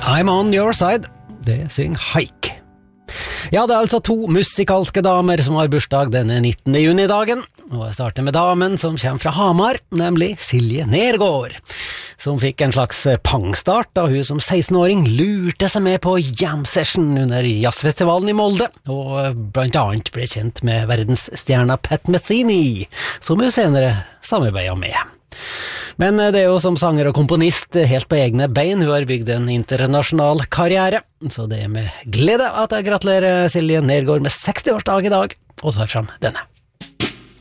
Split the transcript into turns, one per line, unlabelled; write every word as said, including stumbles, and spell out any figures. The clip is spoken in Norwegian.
I'm on your side. Det syng Haik. Ja, det er altså to musikalske damer som har bursdag denne nittende juni-dagen. Og jeg starter med damen som kommer fra Hamar, nemlig Silje Nergård, som fikk en slags pangstart da hun som seksten-åring lurte seg med på jam session under jazzfestivalen i Molde, og blant annet ble kjent med verdensstjerna Pat Metheny, som hun senere samarbeidet med. Men det er jo som sanger og komponist helt på egne bein. Hun har bygd en internasjonal karriere, så det er med glede at jeg gratulerer Silje Nergård med seksti-årsdag i dag, og tar frem denne.